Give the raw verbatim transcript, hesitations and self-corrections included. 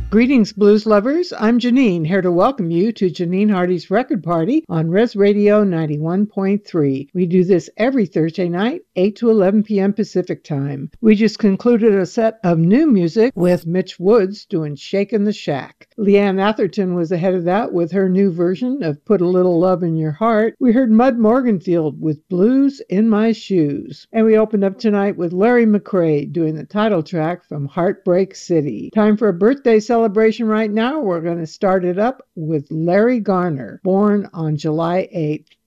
Greetings, blues lovers. I'm Janine, here to welcome you to Janine Hardy's Record Party on Res Radio ninety-one point three. We do this every Thursday night, eight to eleven p.m. Pacific Time. We just concluded a set of new music with Mitch Woods doing Shakin' the Shack. Leanne Atherton was ahead of that with her new version of Put a Little Love in Your Heart. We heard Mud Morganfield with Blues in My Shoes. And we opened up tonight with Larry McCray doing the title track from Heartbreak City. Time for a birthday celebration. Celebration right now. We're going to start it up with Larry Garner, born on July eighth.